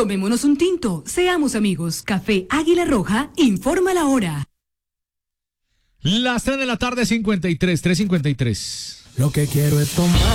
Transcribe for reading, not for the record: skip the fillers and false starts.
Tomémonos un tinto, seamos amigos. Café Águila Roja, informa la hora. Las 3 de la tarde, 53, 3:53. Lo que quiero es tomar.